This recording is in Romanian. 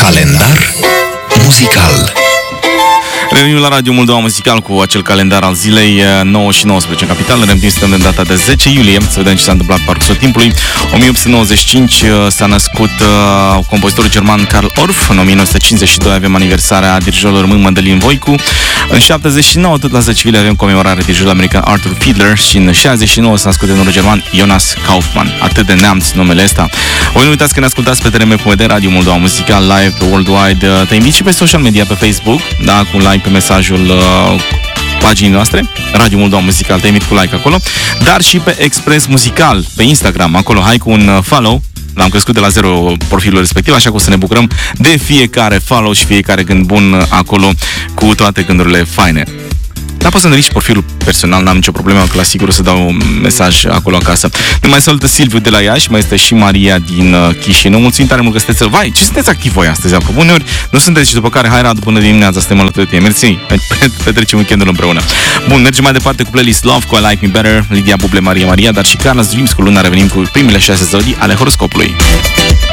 Calendar muzical. Revenim la Radio Moldova Muzical cu acel calendar al zilei 9 și 19 în capitală. Revenim suntem în data de 10 iulie, să vedem ce s-a întâmplat pe parcursul timpului. 1895 s-a născut compozitorul german Carl Orff. În 1952 avem aniversarea dirijorului român Mădălin Voicu. În 79, tot la 10 iulie, avem comemorarea dirijorului american Arthur Fiedler. Și în 69 s-a născut tenorul german Jonas Kaufmann. Atât de neamț numele ăsta. Voi nu uitați că ne ascultați pe TRM.de, Radio Moldova Muzical live pe Worldwide. Te invit și pe social media, pe Facebook, da, cu like pe mesajul paginii noastre, Radio Moldova Muzical, te invit cu like acolo, dar și pe Express Muzical, pe Instagram, acolo, hai cu un follow. L-am crescut de la 0 profilul respectiv, așa că o să ne bucurăm de fiecare follow și fiecare gând bun acolo, cu toate gândurile faine. Dar poți să îmi și profilul personal, n-am nicio problemă, că la sigur o să dau un mesaj acolo acasă. Ne mai salută Silviu de la Iași, mai este și Maria din Chișinău. Mulțumim tare mult că sunteți. Vai, ce sunteți activ voi astăzi? Acum uneori nu sunteți și după care, hai Radu, până dimineața suntem alături de tine. Mersi, petrecem weekendul împreună. Bun, mergem mai departe cu playlist Love, cu I Like Me Better, Lidia Buble, Maria, dar și Carla's Dreams cu Luna. Revenim cu primele 6 zodii ale horoscopului.